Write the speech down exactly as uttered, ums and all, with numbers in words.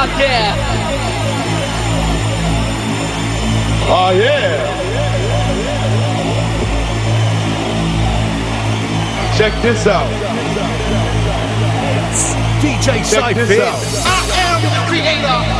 out there. Oh, yeah. Check this out. D J Check this Cypher. out. I am the creator.